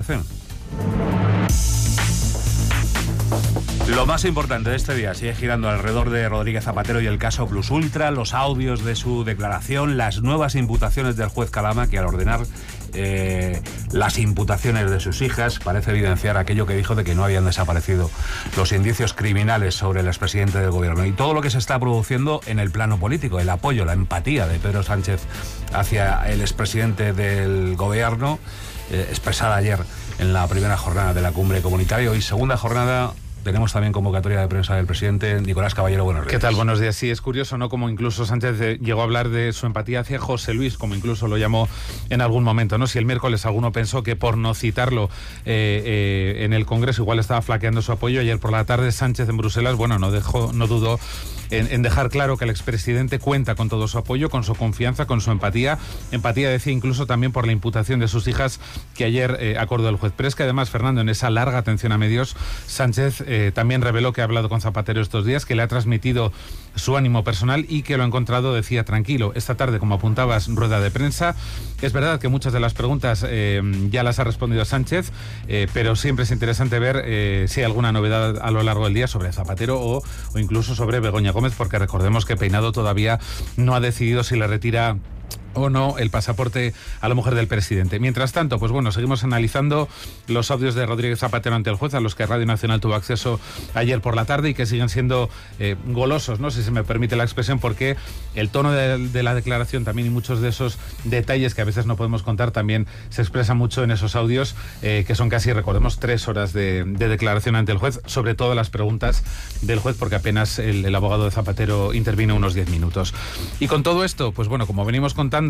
continuación. Lo más importante de este día sigue girando alrededor de Rodríguez Zapatero y el caso Plus Ultra, los audios de su declaración, las nuevas imputaciones del juez Calama, que al ordenar las imputaciones de sus hijas parece evidenciar aquello que dijo de que no habían desaparecido los indicios criminales sobre el expresidente del gobierno, y todo lo que se está produciendo en el plano político, el apoyo, la empatía de Pedro Sánchez hacia el expresidente del gobierno, expresada ayer en la primera jornada de la cumbre comunitaria. Hoy, segunda jornada. Tenemos también convocatoria de prensa del presidente. Nicolás Caballero, buenos días. ¿Qué tal? Buenos días. Sí, es curioso, ¿no? Como incluso Sánchez llegó a hablar de su empatía hacia José Luis, como incluso lo llamó en algún momento, ¿no? Si el miércoles alguno pensó que por no citarlo en el Congreso igual estaba flaqueando su apoyo, ayer por la tarde Sánchez en Bruselas, bueno, no dudó en dejar claro que el expresidente cuenta con todo su apoyo, con su confianza, con su empatía. Empatía, decía, incluso también por la imputación de sus hijas que ayer acordó el juez. Pero es que además, Fernando, en esa larga atención a medios, Sánchez también reveló que ha hablado con Zapatero estos días, que le ha transmitido su ánimo personal y que lo ha encontrado, decía, tranquilo. Esta tarde, como apuntabas, rueda de prensa. Es verdad que muchas de las preguntas ya las ha respondido Sánchez, pero siempre es interesante ver si hay alguna novedad a lo largo del día sobre Zapatero o incluso sobre Begoña Gómez, porque recordemos que Peinado todavía no ha decidido si le retira o no el pasaporte a la mujer del presidente. Mientras tanto, pues bueno, seguimos analizando los audios de Rodríguez Zapatero ante el juez, a los que Radio Nacional tuvo acceso ayer por la tarde y que siguen siendo golosos, ¿no? Si se me permite la expresión, porque el tono de la declaración también y muchos de esos detalles que a veces no podemos contar también se expresa mucho en esos audios, que son casi, recordemos, 3 horas de declaración ante el juez, sobre todo las preguntas del juez, porque apenas el abogado de Zapatero intervino unos 10 minutos. Y con todo esto, pues bueno, como venimos contando,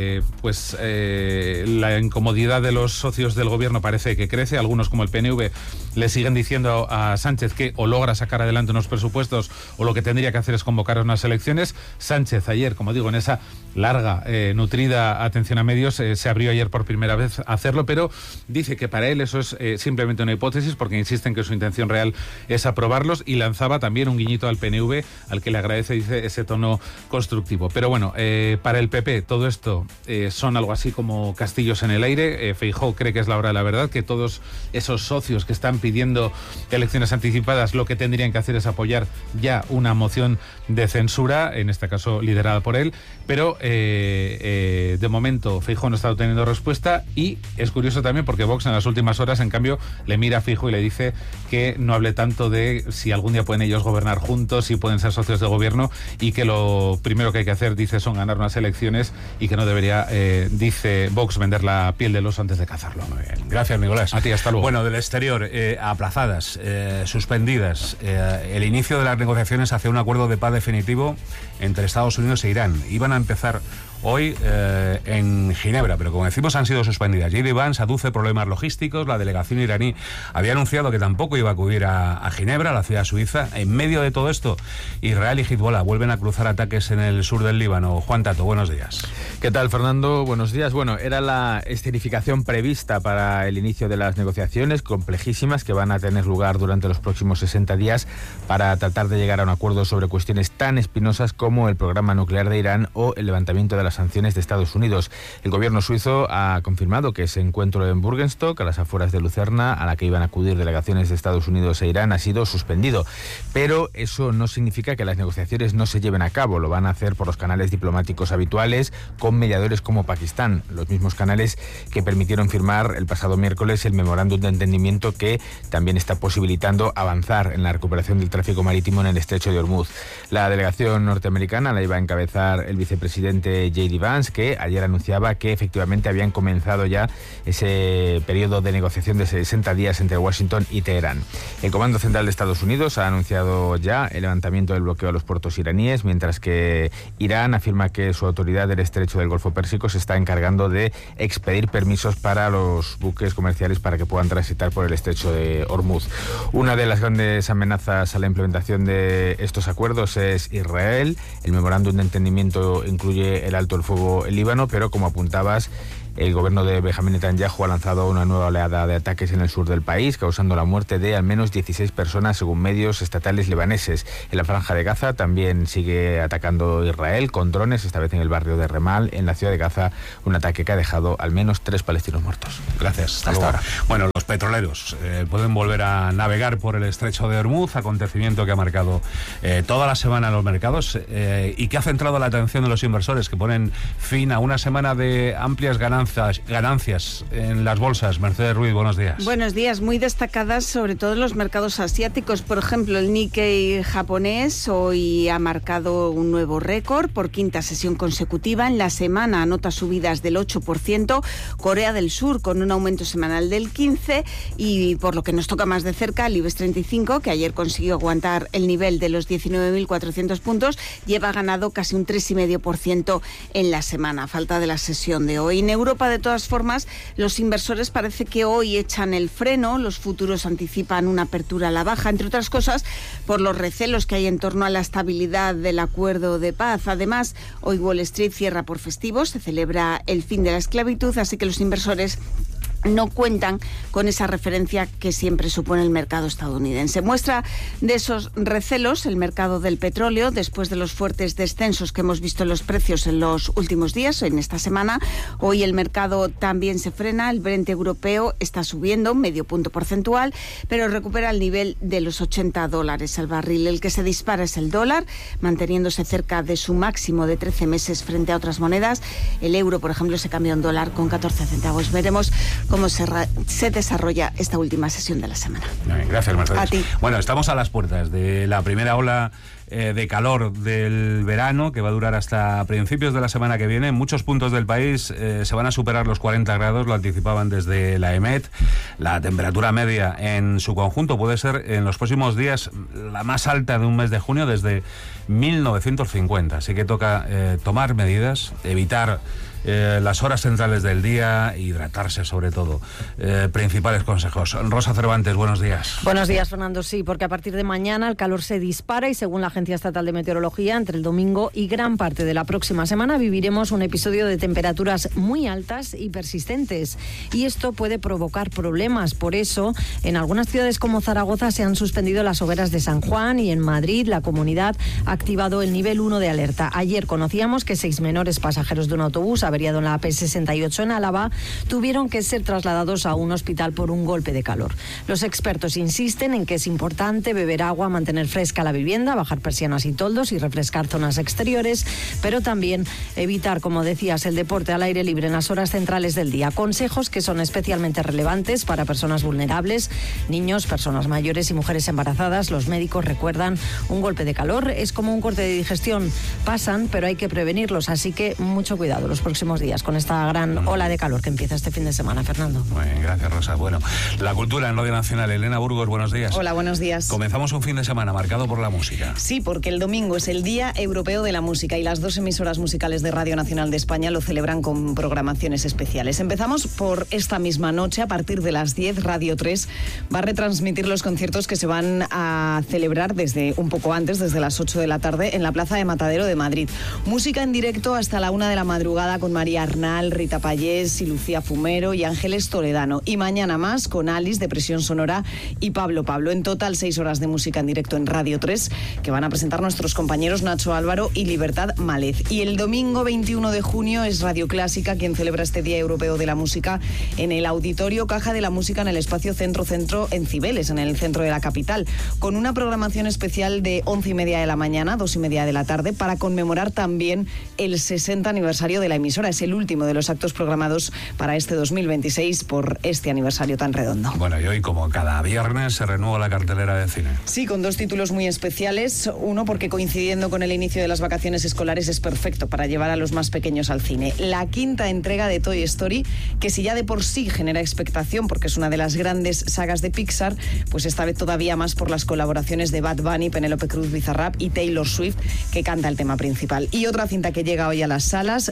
la incomodidad de los socios del gobierno parece que crece. Algunos, como el PNV, le siguen diciendo a Sánchez que o logra sacar adelante unos presupuestos o lo que tendría que hacer es convocar unas elecciones. Sánchez ayer, como digo, en esa larga, nutrida atención a medios, se abrió ayer por primera vez a hacerlo, pero dice que para él eso es simplemente una hipótesis, porque insiste en que su intención real es aprobarlos, y lanzaba también un guiñito al PNV, al que le agradece, dice, ese tono constructivo. Pero bueno, para el PP todo esto son algo así como castillos en el aire. Feijóo cree que es la hora de la verdad, que todos esos socios que están pidiendo elecciones anticipadas lo que tendrían que hacer es apoyar ya una moción de censura, en este caso liderada por él, pero de momento Feijóo no está obteniendo respuesta, y es curioso también porque Vox en las últimas horas, en cambio, le mira a Feijóo y le dice que no hable tanto de si algún día pueden ellos gobernar juntos, si pueden ser socios de gobierno, y que lo primero que hay que hacer, dice, son ganar unas elecciones, y que no debería, dice Vox, vender la piel del oso antes de cazarlo. Muy bien. Gracias, Nicolás. A ti, hasta luego. Bueno, del exterior, aplazadas, suspendidas, el inicio de las negociaciones hacia un acuerdo de paz definitivo entre Estados Unidos e Irán. Iban a empezar hoy en Ginebra, pero como decimos, han sido suspendidas. J.D. Vance aduce problemas logísticos. La delegación iraní había anunciado que tampoco iba a acudir a Ginebra, a la ciudad suiza. En medio de todo esto, Israel y Hezbollah vuelven a cruzar ataques en el sur del Líbano. Juan Tato, buenos días. ¿Qué tal, Fernando? Buenos días. Bueno, era la escenificación prevista para el inicio de las negociaciones complejísimas que van a tener lugar durante los próximos 60 días para tratar de llegar a un acuerdo sobre cuestiones tan espinosas como el programa nuclear de Irán o el levantamiento de las sanciones de Estados Unidos. El gobierno suizo ha confirmado que ese encuentro en Burgenstock, a las afueras de Lucerna, a la que iban a acudir delegaciones de Estados Unidos e Irán, ha sido suspendido. Pero eso no significa que las negociaciones no se lleven a cabo. Lo van a hacer por los canales diplomáticos habituales, con mediadores como Pakistán, los mismos canales que permitieron firmar el pasado miércoles el memorándum de entendimiento que también está posibilitando avanzar en la recuperación del tráfico marítimo en el estrecho de Hormuz. La delegación norteamericana la iba a encabezar el vicepresidente J.D. Vance, que ayer anunciaba que efectivamente habían comenzado ya ese periodo de negociación de 60 días entre Washington y Teherán. El Comando Central de Estados Unidos ha anunciado ya el levantamiento del bloqueo a los puertos iraníes, mientras que Irán afirma que su autoridad del estrecho del Golfo Pérsico se está encargando de expedir permisos para los buques comerciales para que puedan transitar por el estrecho de Hormuz. Una de las grandes amenazas a la implementación de estos acuerdos es Israel. El memorándum de entendimiento incluye el alto el fuego en Líbano, pero como apuntabas, El gobierno de Benjamín Netanyahu ha lanzado una nueva oleada de ataques en el sur del país, causando la muerte de al menos 16 personas, según medios estatales libaneses. En la franja de Gaza también sigue atacando Israel con drones, esta vez en el barrio de Remal, en la ciudad de Gaza, un ataque que ha dejado al menos 3 palestinos muertos. Gracias. Hasta ahora. Bueno, los petroleros pueden volver a navegar por el estrecho de Hormuz, acontecimiento que ha marcado toda la semana en los mercados y que ha centrado la atención de los inversores, que ponen fin a una semana de amplias ganancias en las bolsas. Mercedes Ruiz, buenos días. Buenos días, muy destacadas sobre todo en los mercados asiáticos. Por ejemplo, el Nikkei japonés hoy ha marcado un nuevo récord por quinta sesión consecutiva. En la semana anota subidas del 8%, Corea del Sur con un aumento semanal del 15%, y por lo que nos toca más de cerca, el IBEX 35, que ayer consiguió aguantar el nivel de los 19.400 puntos, lleva ganado casi un 3,5% en la semana, a falta de la sesión de hoy. En Europa, de todas formas, los inversores parece que hoy echan el freno. Los futuros anticipan una apertura a la baja, entre otras cosas por los recelos que hay en torno a la estabilidad del acuerdo de paz. Además, hoy Wall Street cierra por festivos, se celebra el fin de la esclavitud, así que los inversores no cuentan con esa referencia que siempre supone el mercado estadounidense. Muestra de esos recelos el mercado del petróleo, después de los fuertes descensos que hemos visto en los precios en los últimos días, en esta semana. Hoy el mercado también se frena, el Brent europeo está subiendo medio punto porcentual, pero recupera el nivel de los $80 al barril. El que se dispara es el dólar, manteniéndose cerca de su máximo de 13 meses frente a otras monedas. El euro, por ejemplo, se cambia un dólar con 14 centavos. Veremos cómo se desarrolla esta última sesión de la semana. Gracias, Mercedes. A ti. Bueno, estamos a las puertas de la primera ola de calor del verano, que va a durar hasta principios de la semana que viene. En muchos puntos del país se van a superar los 40 grados, lo anticipaban desde la EMET. La temperatura media en su conjunto puede ser en los próximos días la más alta de un mes de junio desde 1950. Así que toca tomar medidas, evitar las horas centrales del día, hidratarse sobre todo. Principales consejos. Rosa Cervantes, buenos días. Buenos días, Fernando. Sí, porque a partir de mañana el calor se dispara y según la Agencia Estatal de Meteorología, entre el domingo y gran parte de la próxima semana viviremos un episodio de temperaturas muy altas y persistentes. Y esto puede provocar problemas. Por eso, en algunas ciudades como Zaragoza se han suspendido las hogueras de San Juan y en Madrid la comunidad ha activado el nivel 1 de alerta. Ayer conocíamos que 6 menores pasajeros de un autobús averiado en la AP68 en Álava tuvieron que ser trasladados a un hospital por un golpe de calor. Los expertos insisten en que es importante beber agua, mantener fresca la vivienda, bajar persianas y toldos y refrescar zonas exteriores, pero también evitar, como decías, el deporte al aire libre en las horas centrales del día. Consejos que son especialmente relevantes para personas vulnerables, niños, personas mayores y mujeres embarazadas. Los médicos recuerdan, un golpe de calor es como un corte de digestión. Pasan, pero hay que prevenirlos, así que mucho cuidado los próximos días con esta gran ola de calor que empieza este fin de semana, Fernando. Muy bien, gracias, Rosa. Bueno, la cultura en Radio Nacional. Elena Burgos, buenos días. Hola, buenos días. Comenzamos un fin de semana marcado por la música. Sí, porque el domingo es el Día Europeo de la Música y las 2 emisoras musicales de Radio Nacional de España lo celebran con programaciones especiales. Empezamos por esta misma noche, a partir de las 10, Radio 3 va a retransmitir los conciertos que se van a celebrar desde un poco antes, desde las 8 de la tarde, en la Plaza de Matadero de Madrid. Música en directo hasta la 1 de la madrugada con María Arnal, Rita Payés y Lucía Fumero y Ángeles Toledano. Y mañana más con Alice de Presión Sonora y Pablo. En total 6 horas de música en directo en Radio 3 que van a presentar nuestros compañeros Nacho Álvaro y Libertad Malez. Y el domingo 21 de junio es Radio Clásica quien celebra este Día Europeo de la Música en el Auditorio Caja de la Música en el espacio Centro en Cibeles, en el centro de la capital, con una programación especial de 11:30 de la mañana, 2:30 de la tarde, para conmemorar también el 60 aniversario de la emisora. Es el último de los actos programados para este 2026 por este aniversario tan redondo. Bueno, y hoy, como cada viernes, se renueva la cartelera de cine. Sí, con 2 títulos muy especiales. Uno, porque coincidiendo con el inicio de las vacaciones escolares es perfecto para llevar a los más pequeños al cine. La 5ª entrega de Toy Story, que si ya de por sí genera expectación porque es una de las grandes sagas de Pixar, pues esta vez todavía más por las colaboraciones de Bad Bunny, Penélope Cruz, Bizarrap y Taylor Swift, que canta el tema principal. Y otra cinta que llega hoy a las salas, Viva,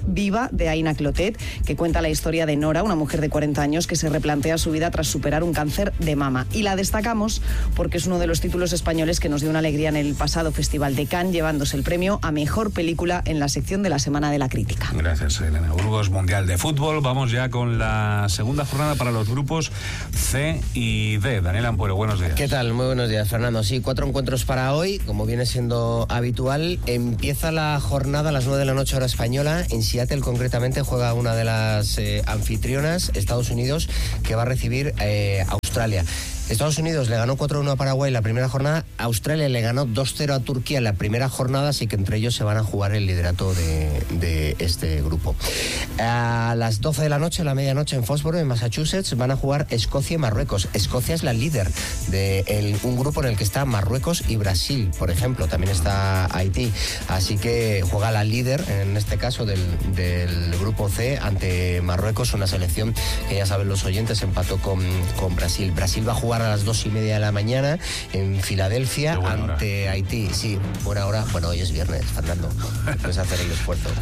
de Aina Clotet, que cuenta la historia de Nora, una mujer de 40 años que se replantea su vida tras superar un cáncer de mama. Y la destacamos porque es uno de los títulos españoles que nos dio una alegría en el pasado Festival de Cannes, llevándose el premio a Mejor Película en la sección de la Semana de la Crítica. Gracias, Elena Burgos. Mundial de Fútbol. Vamos ya con la segunda jornada para los grupos C y D. Daniel Ampuero, buenos días. ¿Qué tal? Muy buenos días, Fernando. Sí, 4 encuentros para hoy, como viene siendo habitual. Empieza la jornada a las 9 de la noche hora española. En Seattle, concretamente, juega una de las anfitrionas, Estados Unidos, que va a recibir Australia. Estados Unidos le ganó 4-1 a Paraguay la primera jornada, Australia le ganó 2-0 a Turquía en la primera jornada, así que entre ellos se van a jugar el liderato de este grupo. A las 12 de la noche, a la medianoche, en Foxborough, en Massachusetts, van a jugar Escocia y Marruecos. Escocia es la líder de un grupo en el que está Marruecos y Brasil, por ejemplo, también está Haití, así que juega la líder, en este caso, del grupo C ante Marruecos, una selección que ya saben los oyentes, empató con Brasil. Brasil va a jugar a las 2:30 de la mañana en Filadelfia ante Haití. Sí, buena hora. Bueno, hoy es viernes, Fernando. Puedes hacer el esfuerzo.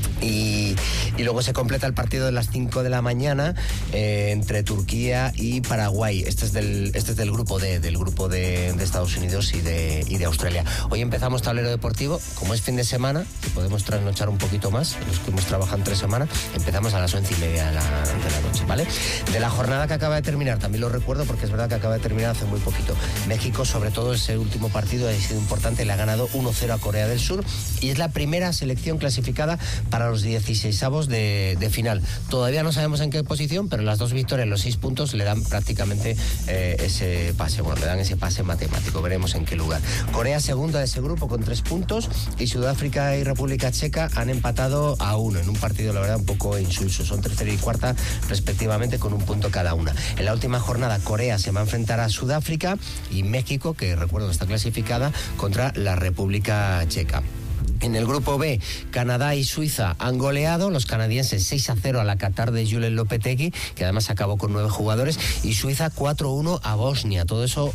Y luego se completa el partido de las 5 de la mañana entre Turquía y Paraguay. Este es del grupo D, del grupo de Estados Unidos y de Australia. Hoy empezamos tablero deportivo, como es fin de semana, y podemos trasnochar un poquito más, los que hemos trabajado en 3 semanas, empezamos a las 11:30 de la noche, ¿vale? De la jornada que acaba de terminar, también lo recuerdo porque es verdad que acaba de terminar hace muy poquito. México, sobre todo ese último partido, ha sido importante, le ha ganado 1-0 a Corea del Sur y es la primera selección clasificada para los 16avos de final. Todavía no sabemos en qué posición, pero las 2 victorias, los 6 puntos, le dan prácticamente ese pase. Bueno, le dan ese pase matemático. Veremos en qué lugar. Corea segunda de ese grupo con 3 puntos y Sudáfrica y República Checa han empatado a 1 en un partido, la verdad, un poco insulso. Son tercera y cuarta respectivamente con 1 punto cada una. En la última jornada, Corea se va a enfrentar a Sudáfrica y México, que recuerdo que está clasificada, contra la República Checa. En el grupo B, Canadá y Suiza han goleado, los canadienses 6-0 a la Qatar de Julen Lopetegui, que además acabó con 9 jugadores, y Suiza 4-1 a Bosnia. Todo eso,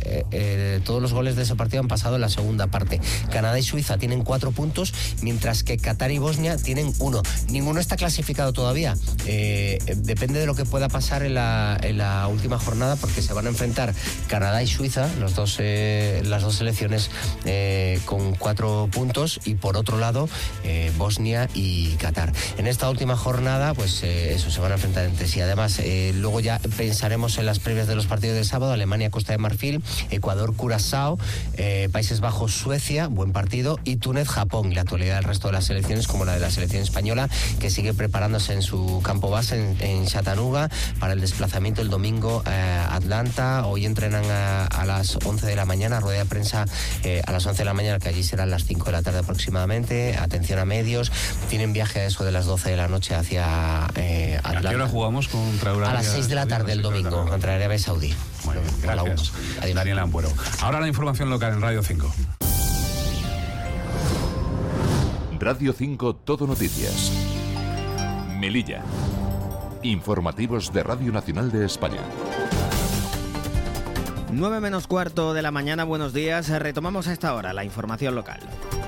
todos los goles de ese partido han pasado en la segunda parte. Canadá y Suiza tienen 4 puntos, mientras que Qatar y Bosnia tienen 1. Ninguno está clasificado todavía. Depende de lo que pueda pasar en la última jornada, porque se van a enfrentar Canadá y Suiza, las dos selecciones con 4 puntos, y por otro lado Bosnia y Qatar. En esta última jornada pues eso, se van a enfrentar entre sí. Además luego ya pensaremos en las previas de los partidos del sábado: Alemania, Costa de Marfil, Ecuador, Curazao, Países Bajos, Suecia, buen partido, y Túnez, Japón. Y la actualidad del resto de las selecciones, como la de la selección española, que sigue preparándose en su campo base en Chattanooga para el desplazamiento el domingo a Atlanta. Hoy entrenan a las 11 de la mañana, rueda de prensa a las 11 de la mañana, que allí serán las 5 de la tarde aproximadamente. Atención a medios, tienen viaje a eso de las 12 de la noche hacia Atlanta. ¿A qué hora jugamos contra Arabia? A las 6 de la tarde el domingo contra Arabia Saudí. Muy bien, gracias. Daniel Ampuero. Ahora la información local en Radio 5. Radio 5 Todo Noticias. Melilla. Informativos de Radio Nacional de España. 9 menos cuarto de la mañana, buenos días. Retomamos a esta hora la información local.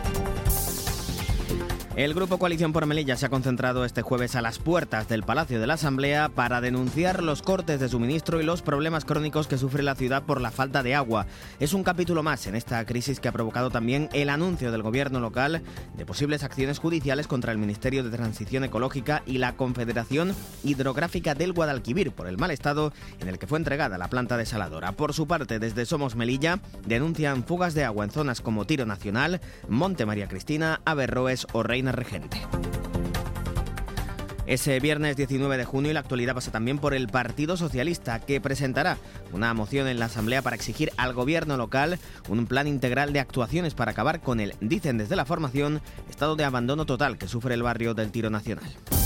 El Grupo Coalición por Melilla se ha concentrado este jueves a las puertas del Palacio de la Asamblea para denunciar los cortes de suministro y los problemas crónicos que sufre la ciudad por la falta de agua. Es un capítulo más en esta crisis que ha provocado también el anuncio del gobierno local de posibles acciones judiciales contra el Ministerio de Transición Ecológica y la Confederación Hidrográfica del Guadalquivir por el mal estado en el que fue entregada la planta desaladora. Por su parte, desde Somos Melilla denuncian fugas de agua en zonas como Tiro Nacional, Monte María Cristina, Averroes o Reina Regente. Ese viernes 19 de junio la actualidad pasa también por el Partido Socialista, que presentará una moción en la Asamblea para exigir al gobierno local un plan integral de actuaciones para acabar con el, dicen desde la formación, estado de abandono total que sufre el barrio del Tiro Nacional.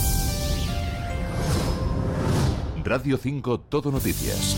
Radio 5 Todo Noticias.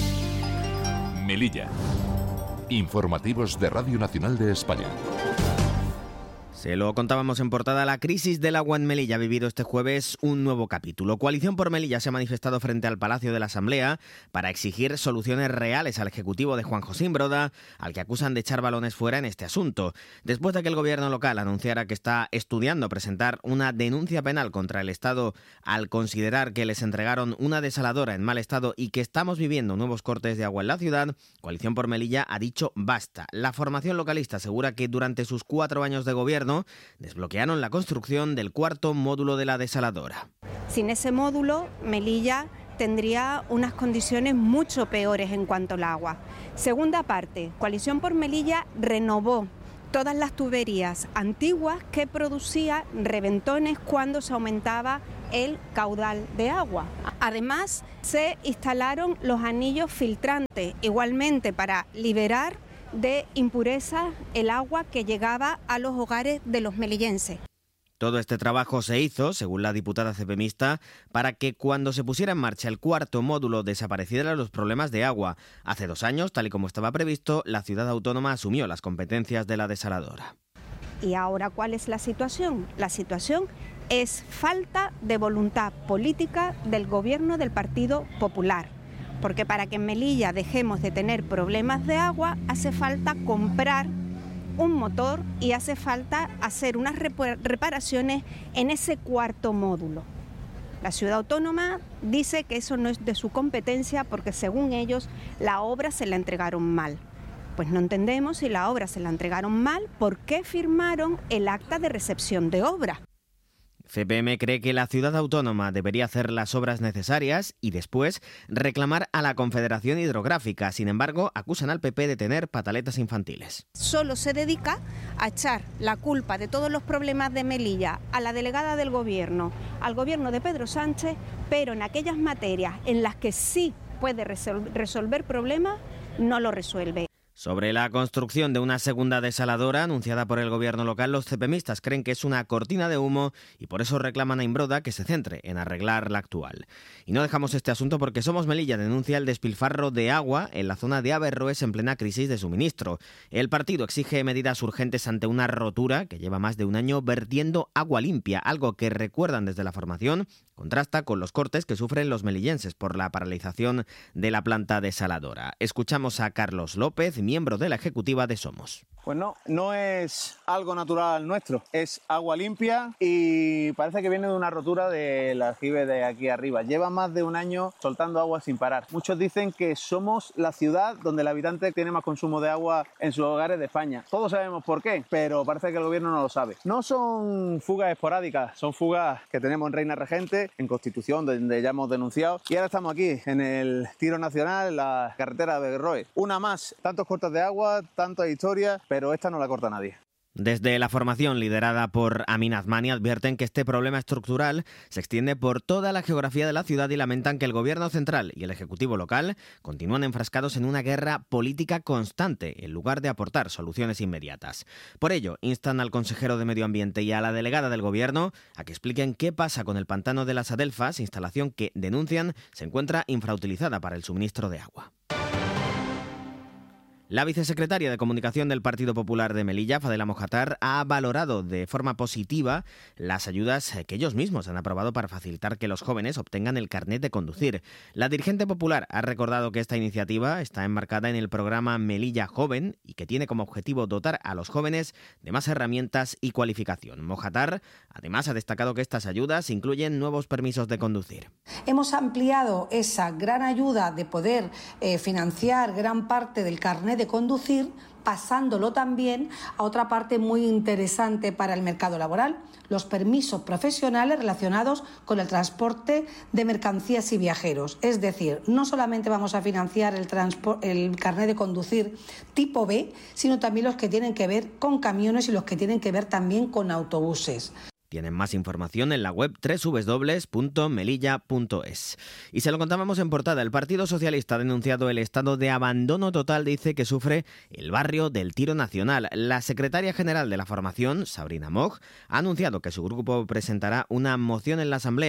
Melilla. Informativos de Radio Nacional de España. Se lo contábamos en portada, la crisis del agua en Melilla ha vivido este jueves un nuevo capítulo. Coalición por Melilla se ha manifestado frente al Palacio de la Asamblea para exigir soluciones reales al Ejecutivo de Juan José Imbroda, al que acusan de echar balones fuera en este asunto. Después de que el gobierno local anunciara que está estudiando presentar una denuncia penal contra el Estado al considerar que les entregaron una desaladora en mal estado y que estamos viviendo nuevos cortes de agua en la ciudad, Coalición por Melilla ha dicho basta. La formación localista asegura que durante sus 4 años de gobierno desbloquearon la construcción del 4º módulo de la desaladora. Sin ese módulo, Melilla tendría unas condiciones mucho peores en cuanto al agua. Segunda parte, Coalición por Melilla renovó todas las tuberías antiguas que producía reventones cuando se aumentaba el caudal de agua. Además, se instalaron los anillos filtrantes, igualmente para liberar de impureza el agua que llegaba a los hogares de los melillenses. Todo este trabajo se hizo, según la diputada cepemista, para que cuando se pusiera en marcha el 4º módulo desaparecieran los problemas de agua. Hace 2 años, tal y como estaba previsto, la ciudad autónoma asumió las competencias de la desaladora. ¿Y ahora cuál es la situación? La situación es falta de voluntad política del gobierno del Partido Popular. Porque para que en Melilla dejemos de tener problemas de agua, hace falta comprar un motor y hace falta hacer unas reparaciones en ese 4º módulo. La ciudad autónoma dice que eso no es de su competencia porque según ellos la obra se la entregaron mal. Pues no entendemos si la obra se la entregaron mal, ¿por qué firmaron el acta de recepción de obra? CPM cree que la ciudad autónoma debería hacer las obras necesarias y después reclamar a la Confederación Hidrográfica. Sin embargo, acusan al PP de tener pataletas infantiles. Solo se dedica a echar la culpa de todos los problemas de Melilla a la delegada del gobierno, al gobierno de Pedro Sánchez, pero en aquellas materias en las que sí puede resolver problemas, no lo resuelve. Sobre la construcción de una segunda desaladora anunciada por el gobierno local, los cepemistas creen que es una cortina de humo y por eso reclaman a Imbroda que se centre en arreglar la actual. Y no dejamos este asunto porque Somos Melilla denuncia el despilfarro de agua en la zona de Averroes en plena crisis de suministro. El partido exige medidas urgentes ante una rotura que lleva más de 1 año vertiendo agua limpia, algo que recuerdan desde la formación contrasta con los cortes que sufren los melillenses por la paralización de la planta desaladora. Escuchamos a Carlos López, miembro de la ejecutiva de Somos. Pues no es algo natural nuestro, es agua limpia y parece que viene de una rotura del aljibe de aquí arriba. Lleva más de 1 año soltando agua sin parar. Muchos dicen que somos la ciudad donde el habitante tiene más consumo de agua en sus hogares de España. Todos sabemos por qué, pero parece que el gobierno no lo sabe. No son fugas esporádicas, son fugas que tenemos en Reina Regente, en Constitución, donde ya hemos denunciado, y ahora estamos aquí, en el Tiro Nacional, en la carretera de Averroes. Una más, tantos cortes de agua, tanta historia, pero esta no la corta nadie. Desde la formación liderada por Amin Azmani advierten que este problema estructural se extiende por toda la geografía de la ciudad y lamentan que el gobierno central y el ejecutivo local continúan enfrascados en una guerra política constante en lugar de aportar soluciones inmediatas. Por ello, instan al consejero de Medio Ambiente y a la delegada del gobierno a que expliquen qué pasa con el pantano de las Adelfas, instalación que, denuncian, se encuentra infrautilizada para el suministro de agua. La vicesecretaria de Comunicación del Partido Popular de Melilla, Fadela Mojatar, ha valorado de forma positiva las ayudas que ellos mismos han aprobado para facilitar que los jóvenes obtengan el carnet de conducir. La dirigente popular ha recordado que esta iniciativa está enmarcada en el programa Melilla Joven y que tiene como objetivo dotar a los jóvenes de más herramientas y cualificación. Mojatar, además, ha destacado que estas ayudas incluyen nuevos permisos de conducir. Hemos ampliado esa gran ayuda de poder financiar gran parte del carnet de conducir, pasándolo también a otra parte muy interesante para el mercado laboral, los permisos profesionales relacionados con el transporte de mercancías y viajeros. Es decir, no solamente vamos a financiar el carnet de conducir tipo B, sino también los que tienen que ver con camiones y los que tienen que ver también con autobuses. Tienen más información en la web www.melilla.es. Y se lo contábamos en portada. El Partido Socialista ha denunciado el estado de abandono total, dice, que sufre el barrio del Tiro Nacional. La secretaria general de la formación, Sabrina Moch, ha anunciado que su grupo presentará una moción en la Asamblea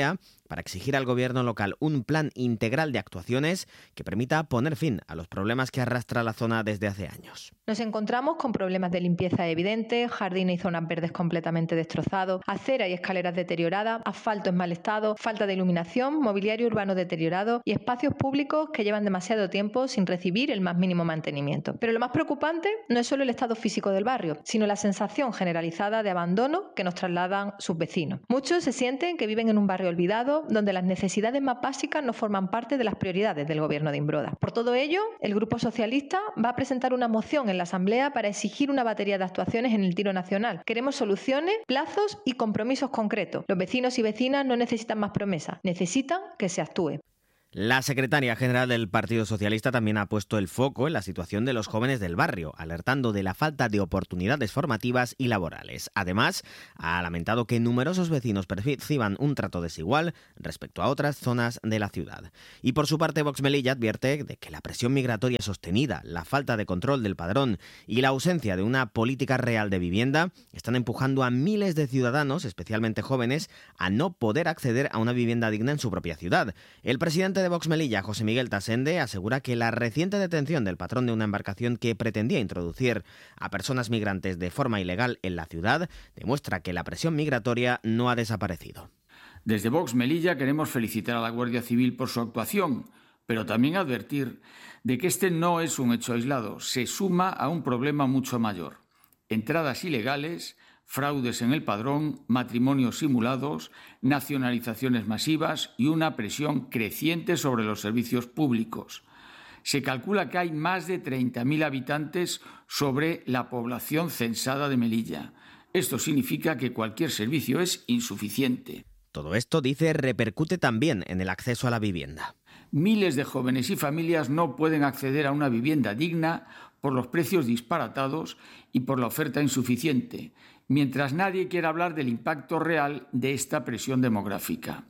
para exigir al gobierno local un plan integral de actuaciones que permita poner fin a los problemas que arrastra la zona desde hace años. Nos encontramos con problemas de limpieza evidentes, jardines y zonas verdes completamente destrozados, aceras y escaleras deterioradas, asfalto en mal estado, falta de iluminación, mobiliario urbano deteriorado y espacios públicos que llevan demasiado tiempo sin recibir el más mínimo mantenimiento. Pero lo más preocupante no es solo el estado físico del barrio, sino la sensación generalizada de abandono que nos trasladan sus vecinos. Muchos se sienten que viven en un barrio olvidado, donde las necesidades más básicas no forman parte de las prioridades del gobierno de Imbroda. Por todo ello, el Grupo Socialista va a presentar una moción en la Asamblea para exigir una batería de actuaciones en el tiro nacional. Queremos soluciones, plazos y compromisos concretos. Los vecinos y vecinas no necesitan más promesas, necesitan que se actúe. La secretaria general del Partido Socialista también ha puesto el foco en la situación de los jóvenes del barrio, alertando de la falta de oportunidades formativas y laborales. Además, ha lamentado que numerosos vecinos perciban un trato desigual respecto a otras zonas de la ciudad. Y por su parte, Vox Melilla advierte de que la presión migratoria sostenida, la falta de control del padrón y la ausencia de una política real de vivienda están empujando a miles de ciudadanos, especialmente jóvenes, a no poder acceder a una vivienda digna en su propia ciudad. El presidente de Vox Melilla, José Miguel Tasende, asegura que la reciente detención del patrón de una embarcación que pretendía introducir a personas migrantes de forma ilegal en la ciudad demuestra que la presión migratoria no ha desaparecido. Desde Vox Melilla queremos felicitar a la Guardia Civil por su actuación, pero también advertir de que este no es un hecho aislado, se suma a un problema mucho mayor: entradas ilegales, fraudes en el padrón, matrimonios simulados, nacionalizaciones masivas y una presión creciente sobre los servicios públicos. Se calcula que hay más de 30.000 habitantes sobre la población censada de Melilla. Esto significa que cualquier servicio es insuficiente. Todo esto, dice, repercute también en el acceso a la vivienda. Miles de jóvenes y familias no pueden acceder a una vivienda digna por los precios disparatados y por la oferta insuficiente, mientras nadie quiere hablar del impacto real de esta presión demográfica.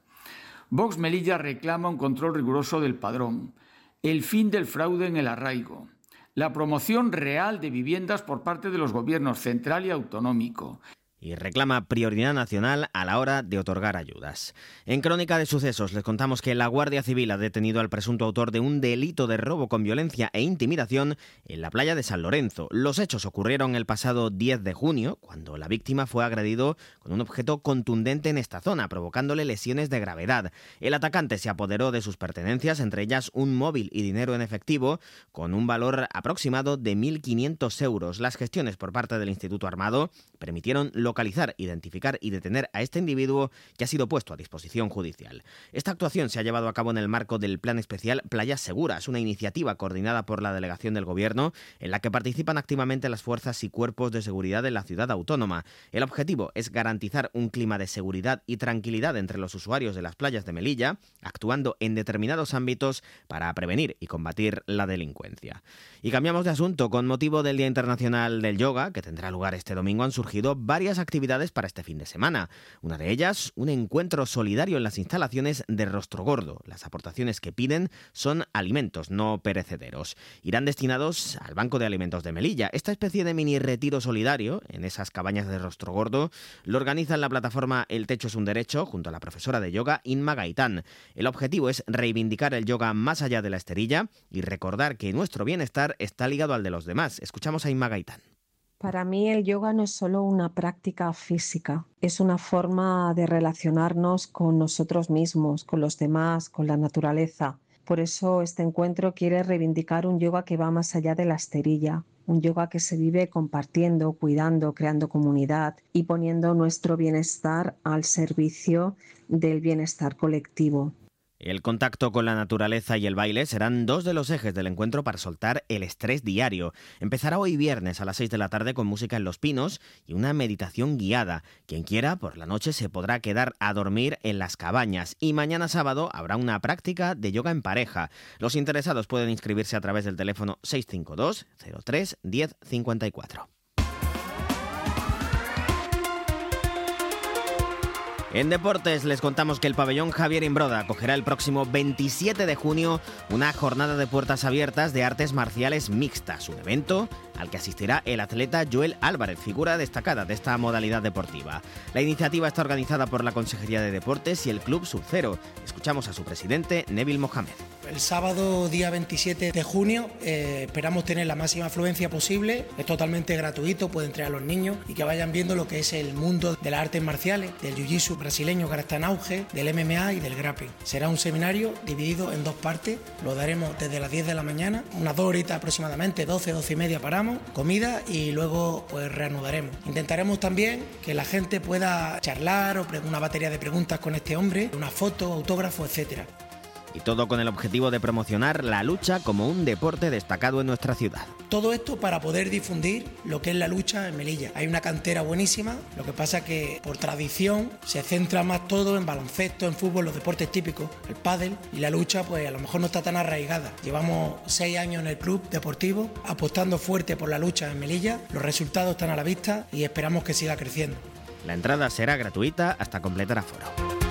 Vox Melilla reclama un control riguroso del padrón, el fin del fraude en el arraigo, la promoción real de viviendas por parte de los gobiernos central y autonómico. Y reclama prioridad nacional a la hora de otorgar ayudas. En Crónica de Sucesos les contamos que la Guardia Civil ha detenido al presunto autor de un delito de robo con violencia e intimidación en la playa de San Lorenzo. Los hechos ocurrieron el pasado 10 de junio, cuando la víctima fue agredido con un objeto contundente en esta zona, provocándole lesiones de gravedad. El atacante se apoderó de sus pertenencias, entre ellas un móvil y dinero en efectivo, con un valor aproximado de 1.500 euros. Las gestiones por parte del Instituto Armado permitieron localizar, identificar y detener a este individuo, que ha sido puesto a disposición judicial. Esta actuación se ha llevado a cabo en el marco del Plan Especial Playas Seguras, una iniciativa coordinada por la delegación del Gobierno en la que participan activamente las fuerzas y cuerpos de seguridad de la ciudad autónoma. El objetivo es garantizar un clima de seguridad y tranquilidad entre los usuarios de las playas de Melilla, actuando en determinados ámbitos para prevenir y combatir la delincuencia. Y cambiamos de asunto. Con motivo del Día Internacional del Yoga, que tendrá lugar este domingo, han surgido varias actividades para este fin de semana. Una de ellas, un encuentro solidario en las instalaciones de Rostrogordo. Las aportaciones que piden son alimentos no perecederos. Irán destinados al Banco de Alimentos de Melilla. Esta especie de mini retiro solidario en esas cabañas de Rostrogordo lo organizan la plataforma El Techo es un Derecho junto a la profesora de yoga Inma Gaitán. El objetivo es reivindicar el yoga más allá de la esterilla y recordar que nuestro bienestar está ligado al de los demás. Escuchamos a Inma Gaitán. Para mí el yoga no es solo una práctica física, es una forma de relacionarnos con nosotros mismos, con los demás, con la naturaleza. Por eso este encuentro quiere reivindicar un yoga que va más allá de la esterilla, un yoga que se vive compartiendo, cuidando, creando comunidad y poniendo nuestro bienestar al servicio del bienestar colectivo. El contacto con la naturaleza y el baile serán dos de los ejes del encuentro para soltar el estrés diario. Empezará hoy viernes a las 6 de la tarde con música en Los Pinos y una meditación guiada. Quien quiera, por la noche se podrá quedar a dormir en las cabañas. Y mañana sábado habrá una práctica de yoga en pareja. Los interesados pueden inscribirse a través del teléfono 652 03 10 54. En deportes les contamos que el pabellón Javier Imbroda acogerá el próximo 27 de junio una jornada de puertas abiertas de artes marciales mixtas, un evento al que asistirá el atleta Joel Álvarez, figura destacada de esta modalidad deportiva. La iniciativa está organizada por la Consejería de Deportes y el Club Sub-0. Escuchamos a su presidente, Neville Mohamed. El sábado, día 27 de junio, esperamos tener la máxima afluencia posible. Es totalmente gratuito, pueden entrar a los niños y que vayan viendo lo que es el mundo de las artes marciales, del jiu-jitsu brasileño que ahora está en auge, del MMA y del grappling. Será un seminario dividido en 2 partes. Lo daremos desde las 10 de la mañana, unas 2 horitas aproximadamente, 12, 12 y media paramos, comida y luego pues reanudaremos. Intentaremos también que la gente pueda charlar o una batería de preguntas con este hombre, una foto, autógrafo, etcétera. Y todo con el objetivo de promocionar la lucha como un deporte destacado en nuestra ciudad. Todo esto para poder difundir lo que es la lucha en Melilla. Hay una cantera buenísima, lo que pasa que por tradición se centra más todo en baloncesto, en fútbol, los deportes típicos, el pádel, y la lucha pues a lo mejor no está tan arraigada. Llevamos 6 años en el club deportivo apostando fuerte por la lucha en Melilla, los resultados están a la vista y esperamos que siga creciendo. La entrada será gratuita hasta completar aforo.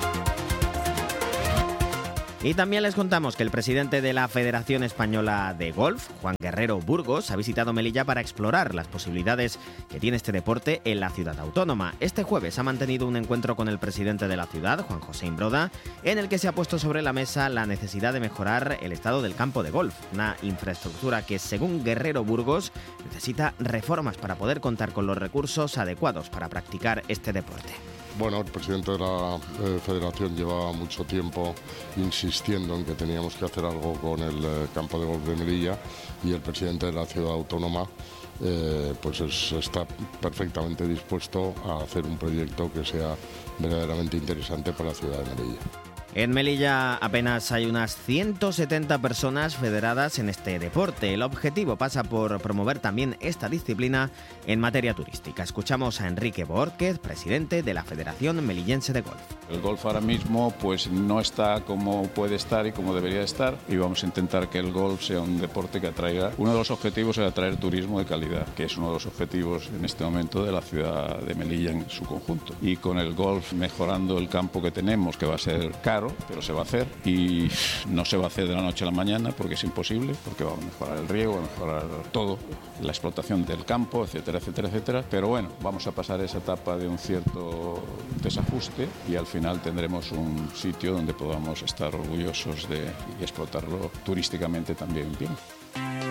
Y también les contamos que el presidente de la Federación Española de Golf, Juan Guerrero Burgos, ha visitado Melilla para explorar las posibilidades que tiene este deporte en la ciudad autónoma. Este jueves ha mantenido un encuentro con el presidente de la ciudad, Juan José Imbroda, en el que se ha puesto sobre la mesa la necesidad de mejorar el estado del campo de golf, una infraestructura que, según Guerrero Burgos, necesita reformas para poder contar con los recursos adecuados para practicar este deporte. Bueno, el presidente de la federación lleva mucho tiempo insistiendo en que teníamos que hacer algo con el campo de golf de Melilla y el presidente de la ciudad autónoma está perfectamente dispuesto a hacer un proyecto que sea verdaderamente interesante para la ciudad de Melilla. En Melilla apenas hay unas 170 personas federadas en este deporte. El objetivo pasa por promover también esta disciplina en materia turística. Escuchamos a Enrique Borquez, presidente de la Federación Melillense de Golf. El golf ahora mismo pues no está como puede estar y como debería estar, y vamos a intentar que el golf sea un deporte que atraiga. Uno de los objetivos es atraer turismo de calidad, que es uno de los objetivos en este momento de la ciudad de Melilla en su conjunto. Y con el golf mejorando el campo que tenemos, que va a ser caro, pero se va a hacer, y no se va a hacer de la noche a la mañana porque es imposible, porque va a mejorar el riego, va a mejorar todo, la explotación del campo, etcétera, etcétera, etcétera. Pero bueno, vamos a pasar esa etapa de un cierto desajuste y al final tendremos un sitio donde podamos estar orgullosos de y explotarlo turísticamente también bien.